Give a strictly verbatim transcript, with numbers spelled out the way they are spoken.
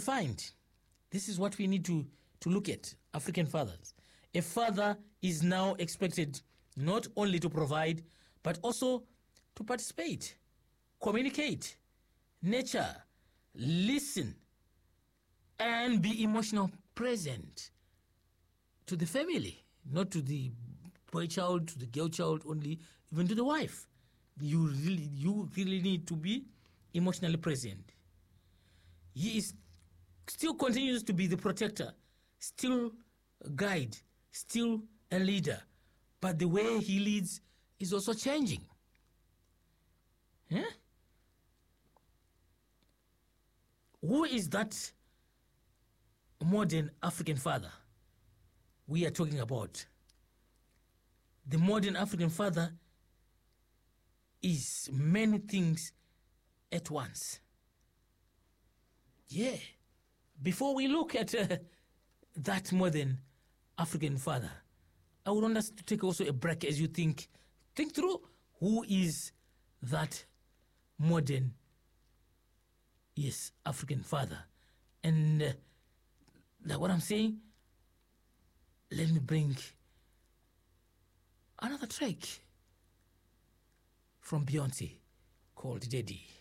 defined. This is what we need to, to look at, African fathers. A father is now expected not only to provide, but also to participate, communicate, nurture, listen, and be emotional present to the family, not to the boy child, to the girl child only, even to the wife. You really, you really need to be emotionally present. He is still continues to be the protector, still a guide, still a leader, but the way he leads is also changing. Huh? Who is that modern African father we are talking about? The modern African father is many things at once. Yeah. Before we look at uh, that modern African father, I would want us to take also a break as you think, think through who is that modern, yes, African father. And uh, like what I'm saying, let me bring another track from Beyonce called Daddy.